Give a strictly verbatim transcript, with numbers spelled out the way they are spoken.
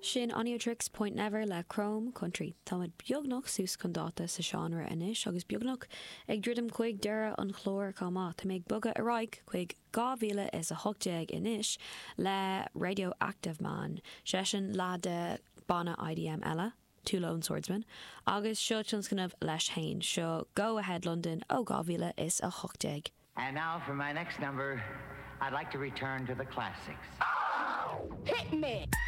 Sin Audiotricks Point Never le Chrome Country. Táid beagnach sús condáta sa seanra inis agus beagnach ag ddridim chuig deire an chlór comá tá méid buga araig chuig gáhíle is a hochtdeag inis le Radioactive Man, sesin lá de banna I D M eile, Two Lone Swordsmen, agus seo tionscannamh leis hain, seo Go Ahead London ó gáhíle is a hochtdeag. And now for my next number, I'd like to return to the classics. Hit me!